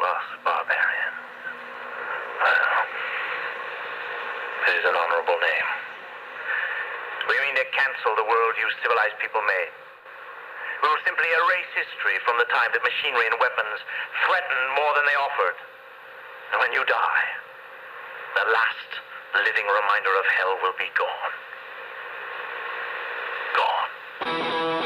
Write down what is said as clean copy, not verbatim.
us, barbarian. Well, it is an honorable name. We mean to cancel the world you civilized people made. We will simply erase history from the time that machinery and weapons threatened more than they offered. And when you die, the last living reminder of hell will be gone.